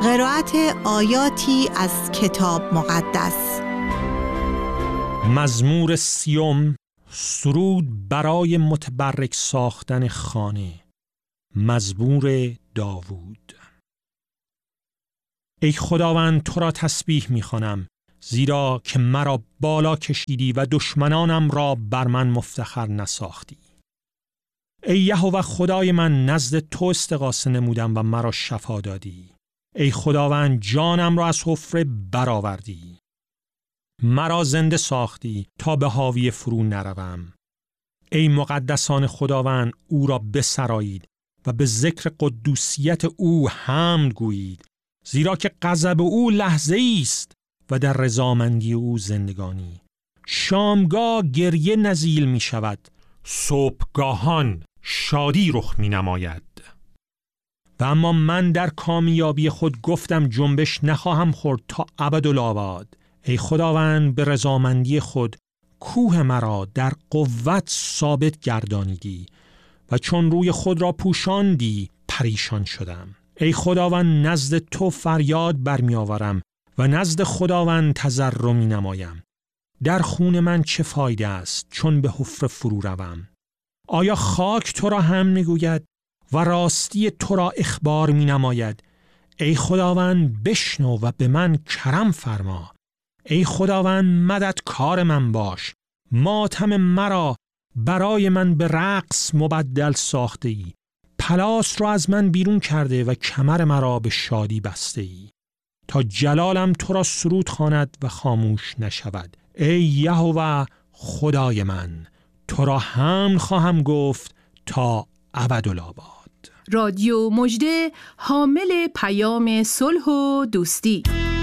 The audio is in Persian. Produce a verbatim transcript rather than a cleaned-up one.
قرائت آیاتی از کتاب مقدس. مزمور سیوم، سرود برای متبرک ساختن خانه. مزمور داوود. ای خداوند، تو را تسبیح می‌خوانم، زیرا که مرا بالا کشیدی و دشمنانم را بر من مفتخر نساختی. ای یهوه خدای من، نزد تو استغاثه نمودم و مرا شفا دادی. ای خداوند، جانم را از حفره برآوردی. مرا زنده ساختی تا به هاویه فرو نروم. ای مقدسان خداوند، او را بسرایید و به ذکر قدوسیت او حمد گویید، زیرا که غضب او لحظه است و در رضامندی او زندگانی. شامگاه گریه نزیل می شود، صبحگاهان شادی رخ می نماید. و اما من در کامیابی خود گفتم جنبش نخواهم خورد تا ابدالآباد. ای خداوند، به رضامندی خود کوه مرا در قوت ثابت گردانیدی و چون روی خود را پوشاندی پریشان شدم. ای خداوند، نزد تو فریاد برمی آورم و نزد خداوند تضرع می نمایم. در خون من چه فایده است چون به حفره فرو روم؟ آیا خاک تو را هم می گوید و راستی تو را اخبار می نماید؟ ای خداوند، بشنو و به من کرم فرما. ای خداوند، مددکار من باش. ماتم مرا برای من به رقص مبدل ساخته ای. پلاس را از من بیرون کرده و کمر مرا به شادی بسته ای. تا جلالم تو را سرود خواند و خاموش نشود. ای یهوه خدای من، تو را حمد خواهم گفت تا ابدالآباد. رادیو مژده، حامل پیام صلح و دوستی.